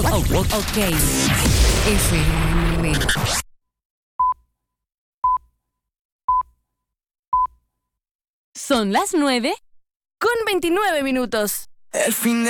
Ok. FM. Son las 9:29. El fin de